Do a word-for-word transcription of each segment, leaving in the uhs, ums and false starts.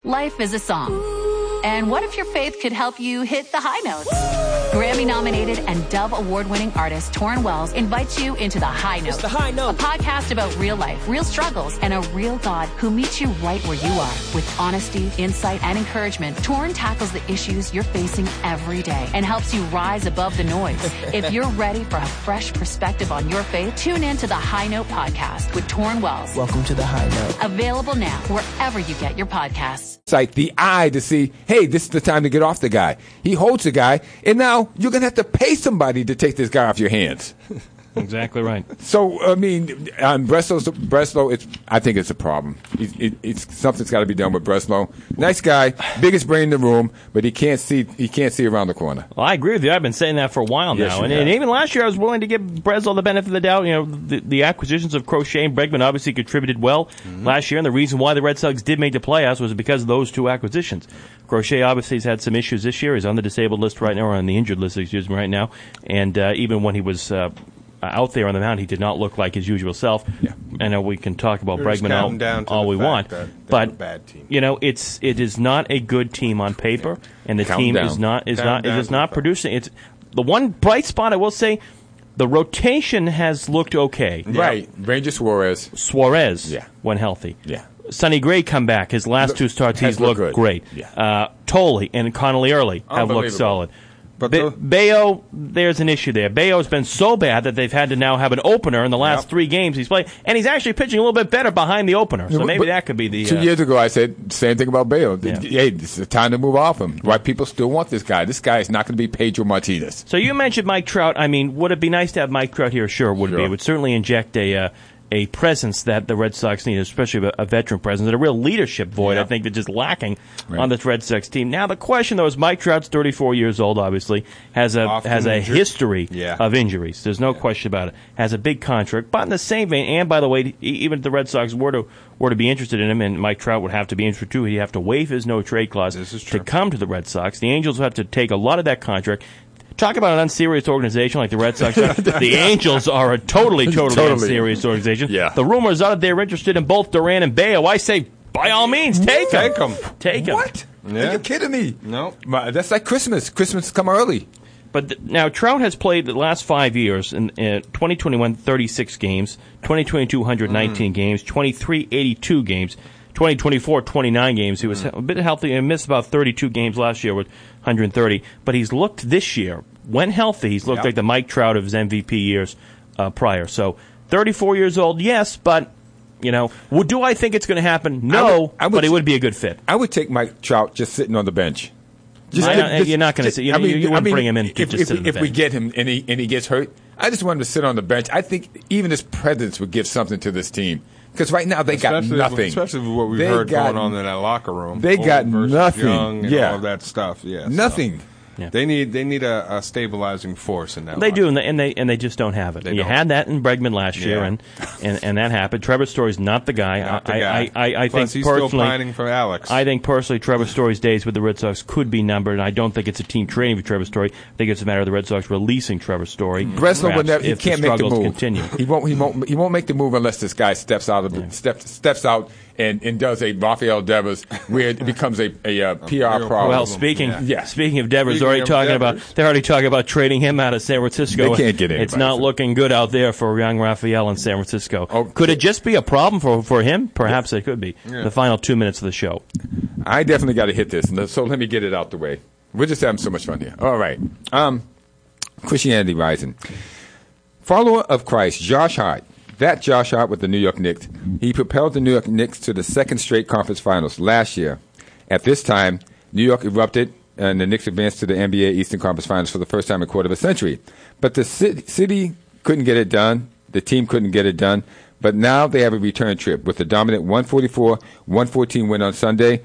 Life is a song. And what if your faith could help you hit the high notes? Grammy-nominated and Dove Award-winning artist Torrin Wells invites you into The High Note. It's The High Note. A podcast about real life, real struggles, and a real God who meets you right where you are. With honesty, insight, and encouragement, Torrin tackles the issues you're facing every day and helps you rise above the noise. If you're ready for a fresh perspective on your faith, tune in to The High Note podcast with Torrin Wells. Welcome to The High Note. Available now wherever you get your podcasts. It's like the eye to see, hey, this is the time to get off the guy. He holds the guy, and now you're going to have to pay somebody to take this guy off your hands. Exactly right. So, I mean, on Breslow's, Breslow, it's, I think it's a problem. It, it, it's something's got to be done with Breslow. Nice guy, biggest brain in the room, but he can't see. He can't see around the corner. Well, I agree with you. I've been saying that for a while Yes, now, you and, have. and even last year, I was willing to give Breslow the benefit of the doubt. You know, the, the acquisitions of Crochet and Bregman obviously contributed well mm-hmm. last year, and the reason why the Red Sox did make the playoffs was because of those two acquisitions. Crochet obviously has had some issues this year. He's on the disabled list right now, or on the injured list, excuse me, right now. And uh, even when he was uh, out there on the mound, he did not look like his usual self. Yeah. I know we can talk about You're just Bregman all, counting down to all the we fact want, that they're but a bad team. you know, it's it is not a good team on paper, and the Count team down. is not is Count not down is to not the producing. It's the one bright spot I will say. The rotation has looked okay. Right. Ranger Suarez. Suarez, Yeah. when healthy. Yeah. Sonny Gray come back. His last Look- two starts, has he's looked looked good. great. Yeah. Uh, Tolley and Connolly Early have looked Unbelievable. solid. But Ba- the- Bayo, there's an issue there. Bayo's been so bad that they've had to now have an opener in the last Yep. three games he's played, and he's actually pitching a little bit better behind the opener. So But- maybe but that could be the. Two uh, years ago, I said same thing about Bale. Yeah. Hey, this is the time to move off him. Why people still want this guy? This guy is not going to be Pedro Martinez. So you mentioned Mike Trout. I mean, would it be nice to have Mike Trout here? Sure, would it be? Sure. It would certainly inject a uh, a presence that the Red Sox need, especially a, a veteran presence, and a real leadership void, Yeah. I think, that's just lacking Right. on this Red Sox team. Now, the question, though, is Mike Trout's thirty-four years old, obviously, has a Often has a injured. history Yeah. of injuries. There's no question about it. Has a big contract. But in the same vein, and by the way, e- even if the Red Sox were to were to be interested in him, and Mike Trout would have to be interested too, he'd have to waive his no-trade clause This is to true. come to the Red Sox. The Angels would have to take a lot of that contract. Talk about an unserious organization like the Red Sox. The Angels are a totally, totally, Totally. unserious organization. Yeah. The rumors are that they're interested in both Duran and Bayo. I say, by all means, take them. Take 'em. Take them. What? Yeah. Are you kidding me? No. My- That's like Christmas. Christmas come early. But th- now Trout has played the last five years in uh, twenty twenty-one, thirty-six games, twenty twenty-two, one hundred nineteen Mm. games, twenty-three, eighty-two games, twenty twenty-four, twenty-nine games. He was Mm. a bit healthy and missed about thirty-two games last year with one hundred thirty. But he's looked this year, when healthy, he's looked Yep. like the Mike Trout of his M V P years uh, prior. So thirty-four years old, yes, but, you know, well, do I think it's going to happen? No, I would- I would- but he would be a good fit. I would take Mike Trout just sitting on the bench. Just, I don't- you're not gonna just- say- you- I mean, you- you I wouldn't mean, bring him in to if, just if, sit on the if we bench. get him and he and he gets hurt. I just want him to sit on the bench. I think even his presence would give something to this team because right now they got Especially, nothing. especially with what we've They heard got- going on in that locker room. they Old got versus nothing. Young and Yeah. all of that stuff. Yeah, so Nothing. Yeah. They need they need a, a stabilizing force in that. They locker do, and they, and they and they just don't have it. They You don't. had that in Bregman last year, Yeah. and, and and that happened. Trevor Story's not the guy. Not the I, guy. I, I, I Plus, think he's personally, still pining for Alex. I think personally, Trevor Story's days with the Red Sox could be numbered, and I don't think it's a team training for Trevor Story. I think it's a matter of the Red Sox releasing Trevor Story. Breslow perhaps, would never, he if can't make the struggles move. Continue. He won't. He won't. He won't make the move unless this guy steps out of the, steps steps out and, and does a Rafael Devers where it becomes a, a, uh P R real problem. Well, speaking Yeah. Yeah. speaking of Devers, Speaking already of talking Devers. about they're already talking about trading him out of San Francisco. They can't get It's anybody. not looking good out there for young Rafael in San Francisco. Oh, could it just be a problem for for him? Perhaps it could be. Yeah. The final two minutes of the show. I definitely got to hit this, and so let me get it out the way. We're just having so much fun here. All right. Um, Christianity Rising. Follower of Christ, Josh Hart. That Josh Hart with the New York Knicks. He propelled the New York Knicks to the second straight conference finals last year. At this time, New York erupted, and the Knicks advanced to the N B A Eastern Conference Finals for the first time in a quarter of a century. But the ci- city couldn't get it done. The team couldn't get it done. But now they have a return trip with a dominant one forty-four one fourteen win on Sunday.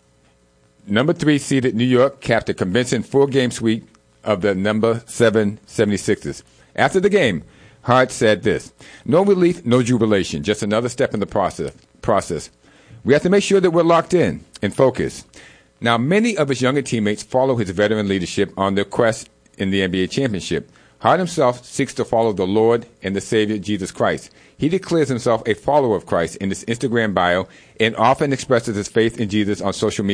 Number three seeded New York capped a convincing four-game sweep of the number seven seventy-sixers. After the game, Hart said this: "No relief, no jubilation, just another step in the process. Process. We have to make sure that we're locked in and focused." Now, many of his younger teammates follow his veteran leadership on their quest in the N B A championship. Hart himself seeks to follow the Lord and the Savior, Jesus Christ. He declares himself a follower of Christ in his Instagram bio and often expresses his faith in Jesus on social media.